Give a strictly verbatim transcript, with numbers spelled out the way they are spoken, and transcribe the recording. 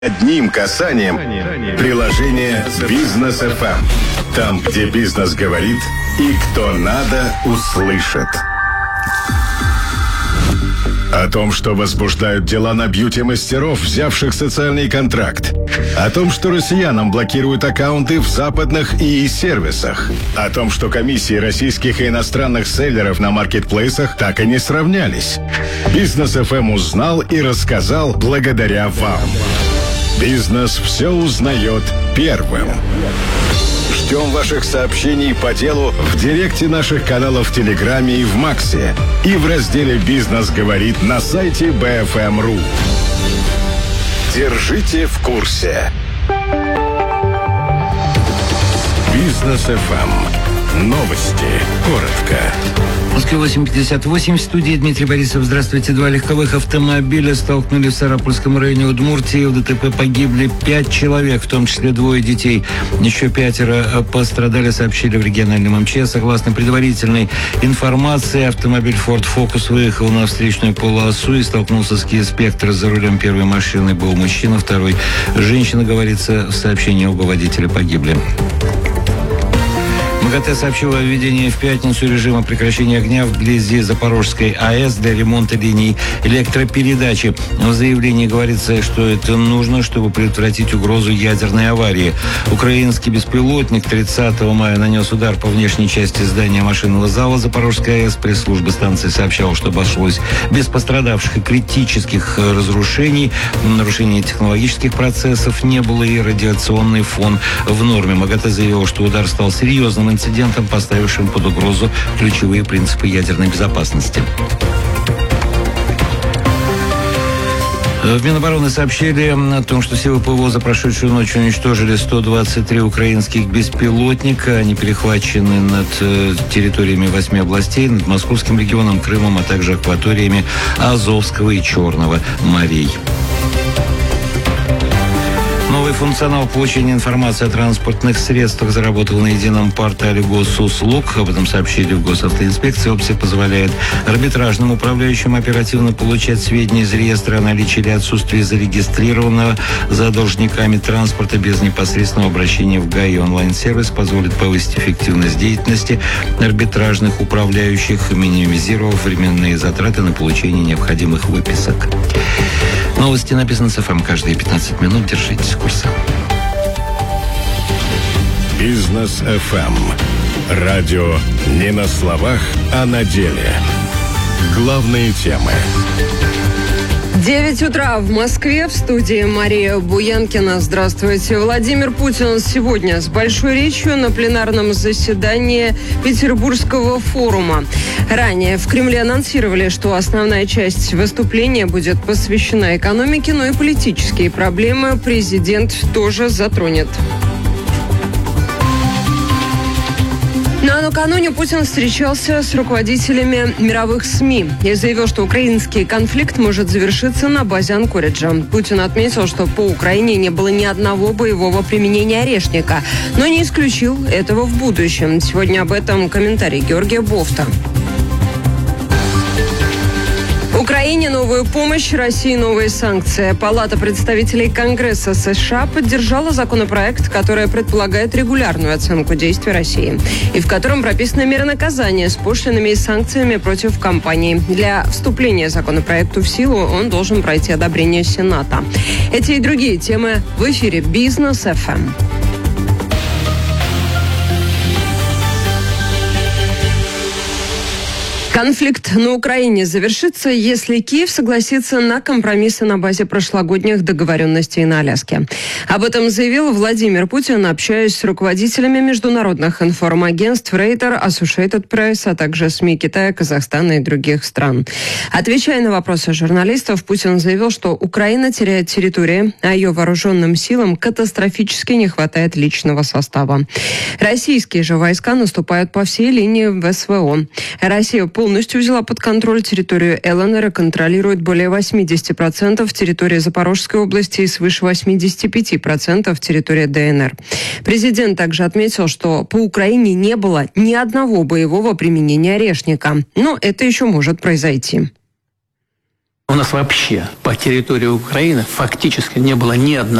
Одним касанием приложение «Бизнес эф эм». Там, где бизнес говорит и кто надо, услышит. О том, что возбуждают дела на бьюти-мастеров, взявших социальный контракт. О том, что россиянам блокируют аккаунты в западных и и-сервисах. О том, что комиссии российских и иностранных селлеров на маркетплейсах так и не сравнялись. «Бизнес эф эм» узнал и рассказал благодаря вам. Бизнес все узнает первым. Ждем ваших сообщений по делу в директе наших каналов в Телеграме и в Максе. И в разделе «Бизнес говорит» на сайте би эф эм точка ру. Держите в курсе. Бизнес эф эм. Новости. Коротко. В Москве восемь пятьдесят восемь, в студии Дмитрий Борисов. Здравствуйте. Два легковых автомобиля столкнулись в Сарапульском районе Удмуртии. В ДТП погибли пять человек, в том числе двое детей. Еще пятеро пострадали, сообщили в региональном эм че эс. Согласно предварительной информации, автомобиль Ford Focus выехал на встречную полосу и столкнулся с Kia Spectre. За рулем первой машины был мужчина, второй женщина, говорится в сообщении, оба водителя погибли. МАГАТЭ сообщила о введении в пятницу режима прекращения огня вблизи Запорожской АЭС для ремонта линий электропередачи. В заявлении говорится, что это нужно, чтобы предотвратить угрозу ядерной аварии. Украинский беспилотник тридцатого мая нанес удар по внешней части здания машинного зала Запорожской АЭС. Пресс-служба станции сообщала, что обошлось без пострадавших и критических разрушений. Нарушения технологических процессов не было, и радиационный фон в норме. МАГАТЭ заявил, что удар стал серьезным инцидентом, поставившим под угрозу ключевые принципы ядерной безопасности. В Минобороны сообщили о том, что силы ПВО за прошедшую ночь уничтожили сто двадцать три украинских беспилотника. Они перехвачены над территориями восьми областей, над Московским регионом, Крымом, а также акваториями Азовского и Черного морей. Новый функционал получения информации о транспортных средствах заработал на едином портале госуслуг. Об этом сообщили в госавтоинспекции. Опция позволяет арбитражным управляющим оперативно получать сведения из реестра о наличии или отсутствии зарегистрированного за должниками транспорта без непосредственного обращения в ГАИ. Онлайн-сервис позволит повысить эффективность деятельности арбитражных управляющих, минимизировав временные затраты на получение необходимых выписок. Новости на Бизнес эф эм каждые пятнадцать минут. Держитесь в курсе. Бизнес эф эм. Радио не на словах, а на деле. Главные темы. девять утра в Москве, в студии Мария Буянкина. Здравствуйте. Владимир Путин сегодня с большой речью на пленарном заседании Петербургского форума. Ранее в Кремле анонсировали, что основная часть выступления будет посвящена экономике, но и политические проблемы президент тоже затронет. Ну а накануне Путин встречался с руководителями мировых СМИ и заявил, что украинский конфликт может завершиться на базе Анкориджа. Путин отметил, что по Украине не было ни одного боевого применения орешника, но не исключил этого в будущем. Сегодня об этом комментарий Георгия Бофта. Украине новую помощь, России новые санкции. Палата представителей Конгресса США поддержала законопроект, который предполагает регулярную оценку действий России и в котором прописаны меры наказания с пошлинами и санкциями против компаний. Для вступления законопроекту в силу он должен пройти одобрение Сената. Эти и другие темы в эфире Бизнес эф эм. Конфликт на Украине завершится, если Киев согласится на компромиссы на базе прошлогодних договоренностей на Аляске. Об этом заявил Владимир Путин, общаясь с руководителями международных информагентств Рейтер, Associated Press, а также СМИ Китая, Казахстана и других стран. Отвечая на вопросы журналистов, Путин заявил, что Украина теряет территории, а ее вооруженным силам катастрофически не хватает личного состава. Российские же войска наступают по всей линии в СВО. Россия полностью взяла под контроль территорию ЛНР и контролирует более восемьдесят процентов территории Запорожской области и свыше восемьдесят пять процентов территории ДНР. Президент также отметил, что по Украине не было ни одного боевого применения орешника. Но это еще может произойти. У нас вообще по территории Украины фактически не было ни одного